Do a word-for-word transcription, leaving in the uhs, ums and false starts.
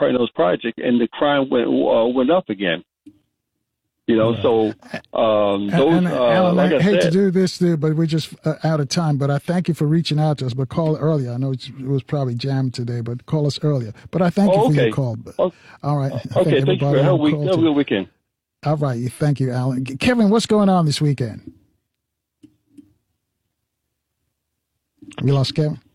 those projects, and the crime went uh, went up again. You know, yeah. so um, those, and, and, uh, Alan, like I, I hate said, to do this, dude, but we're just uh, out of time. But I thank you for reaching out to us. But call earlier. I know it's, it was probably jammed today, but call us earlier. But I thank oh, you for okay. your call. But, oh, all right. Okay, thank you for have a week, have a good weekend. All right. Thank you, Alan. Kevin, what's going on this weekend? We lost Kevin.